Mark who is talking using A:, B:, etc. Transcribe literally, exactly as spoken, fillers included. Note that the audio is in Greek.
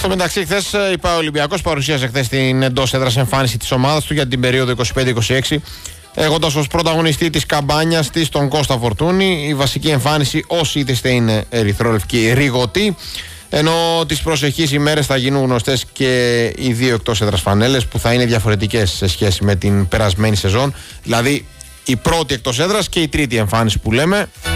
A: Στο μεταξύ, χθες η Ολυμπιακός παρουσίασε χθες την εντός έδρας εμφάνιση της ομάδας του για την περίοδο είκοσι πέντε είκοσι έξι, έχοντας ως πρωταγωνιστή της καμπάνιας της τον Κώστα Φορτούνη. Η βασική εμφάνιση, όσοι είτε είναι ερυθρόλευκοι, ρηγωτοί. Ενώ τις προσεχείς ημέρες θα γίνουν γνωστές και οι δύο εκτός έδρας φανέλες, που θα είναι διαφορετικές σε σχέση με την περασμένη σεζόν. Δηλαδή η πρώτη εκτός έδρας και η τρίτη εμφάνιση που λέμε.